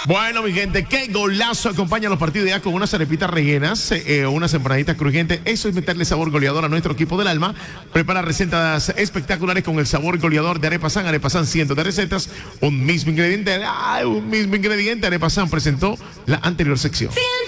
Bueno, mi gente, qué golazo acompaña los partidos ya con unas arepitas rellenas, unas empanaditas crujientes. Eso es meterle sabor goleador a nuestro equipo del alma. Prepara recetas espectaculares con el sabor goleador de Arepa San. Arepa San, cientos de recetas, un mismo ingrediente. Un mismo ingrediente. Arepa San presentó la anterior sección.